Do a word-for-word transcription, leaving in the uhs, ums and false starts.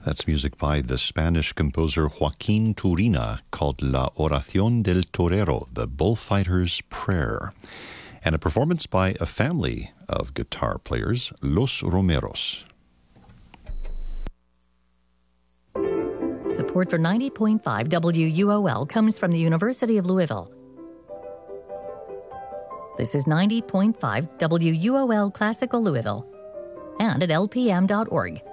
That's music by the Spanish composer Joaquin Turina called La Oración del Torero, the Bullfighter's Prayer, and a performance by a family of guitar players, Los Romeros. Support for ninety point five W U O L comes from the University of Louisville. This is ninety point five W U O L Classical Louisville and at L P M dot org.